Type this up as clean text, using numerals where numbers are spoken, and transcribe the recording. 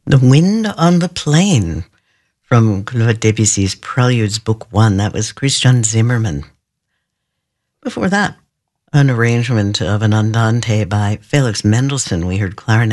The Wind on the Plain from Claude Debussy's Preludes Book 1. That was Christian Zimmermann. Before that, an arrangement of an andante by Felix Mendelssohn. We heard clarinet